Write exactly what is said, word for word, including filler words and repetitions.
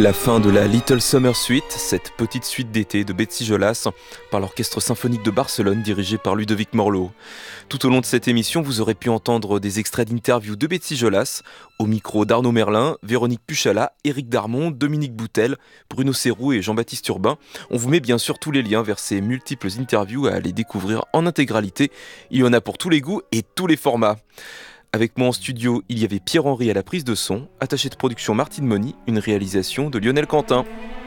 La fin de la Little Summer Suite, cette petite suite d'été de Betsy Jolas par l'Orchestre Symphonique de Barcelone dirigé par Ludovic Morlot. Tout au long de cette émission, vous aurez pu entendre des extraits d'interviews de Betsy Jolas, au micro d'Arnaud Merlin, Véronique Puchala, Éric Darmon, Dominique Boutel, Bruno Serroux et Jean-Baptiste Urbain. On vous met bien sûr tous les liens vers ces multiples interviews à aller découvrir en intégralité. Il y en a pour tous les goûts et tous les formats. Avec moi en studio, il y avait Pierre-Henri à la prise de son, attaché de production Martine Moni, une réalisation de Lionel Quentin.